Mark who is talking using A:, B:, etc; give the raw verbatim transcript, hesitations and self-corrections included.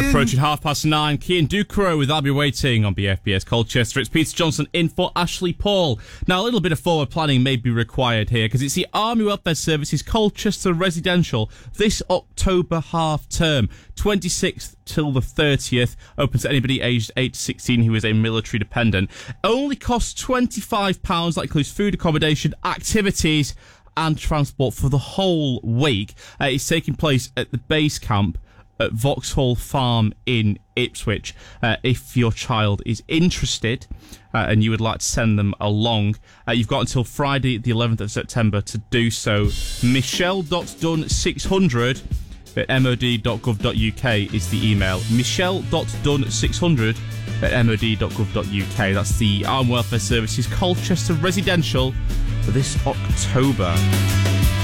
A: Ian.
B: Approaching half past nine, Cian Ducro with I'll Be Waiting on B F B S Colchester. It's Peter Johnson in for Ashley Paul. Now, a little bit of forward planning may be required here because it's the Army Welfare Services Colchester Residential this October half term, twenty-sixth till the thirtieth, open to anybody aged eight to sixteen who is a military dependent. Only costs twenty-five pounds. That includes food, accommodation, activities and transport for the whole week. Uh, it's taking place at the base camp at Vauxhall Farm in Ipswich. Uh, if your child is interested uh, and you would like to send them along, uh, you've got until Friday the eleventh of September to do so. Michelle dot dunn six hundred at m o d dot gov dot u k is the email. Michelle dot dunn six hundred at m o d dot gov dot u k. That's the Armed Welfare Services Colchester Residential for this October.